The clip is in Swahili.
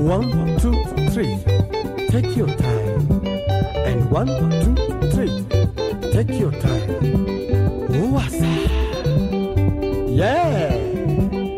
1, 2, 3. Take your time. And 1, 2, 3. Take your time. Wasa. Yeah.